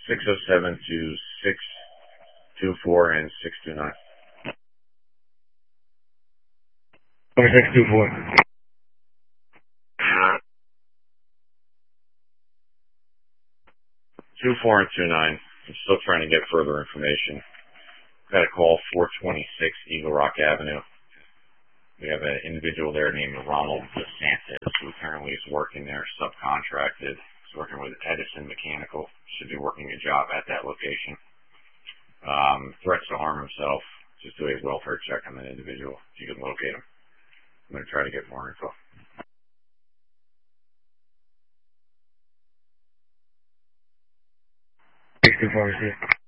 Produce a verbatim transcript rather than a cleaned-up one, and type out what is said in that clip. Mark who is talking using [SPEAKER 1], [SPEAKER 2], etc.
[SPEAKER 1] six oh seven to six two four and six two nine.
[SPEAKER 2] Okay, six two four.
[SPEAKER 1] Two four and two nine. I'm still trying to get further information. Got a call four twenty-six Eagle Rock Avenue. We have an individual there named Ronald DeSantis, who apparently is working there, subcontracted. He's working with Edison Mechanical. Should be working a job at that location. Um, threats to harm himself. Just do a welfare check on that individual. If you can locate him. I'm going to try to get more info.
[SPEAKER 2] six two four,